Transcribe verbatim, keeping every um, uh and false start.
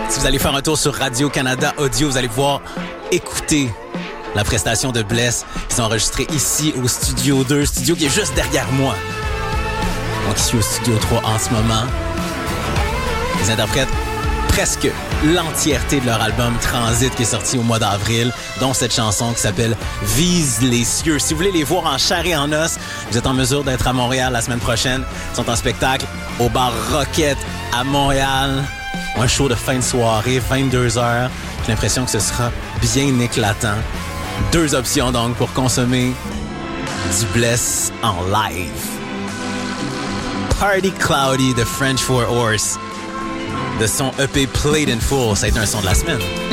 Si vous allez faire un tour sur Radio-Canada Audio, vous allez pouvoir écouter la prestation de Bless qui sont enregistrés ici au Studio deux, studio qui est juste derrière moi. Donc ici au Studio trois en ce moment. Ils interprètent presque l'entièreté de leur album Transit qui est sorti au mois d'avril, dont cette chanson qui s'appelle Vise les cieux. Si vous voulez les voir en chair et en os, vous êtes en mesure d'être à Montréal la semaine prochaine. Ils sont en spectacle au bar Rocket à Montréal. Un show de fin de soirée, vingt-deux heures. J'ai l'impression que ce sera bien éclatant. Deux options donc pour consommer du Bless en live. Party Cloudy de French Four Horse. De son E P Played in Full, ça a été un son de la semaine.